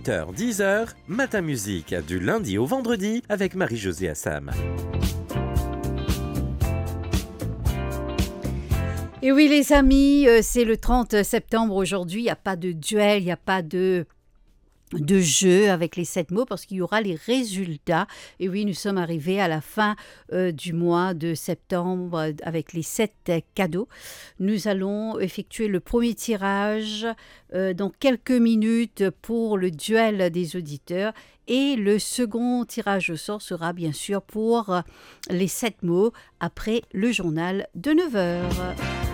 8h, 10h, Matin Musique, du lundi au vendredi avec Marie-Josée Assam. Et oui les amis, c'est le 30 septembre aujourd'hui, il n'y a pas de duel, il n'y a pas de jeu avec les 7 mots parce qu'il y aura les résultats. Et oui, nous sommes arrivés à la fin du mois de septembre avec les 7 cadeaux. Nous allons effectuer le premier tirage dans quelques minutes pour le duel des auditeurs. Et le second tirage au sort sera bien sûr pour les 7 mots après le journal de 9h.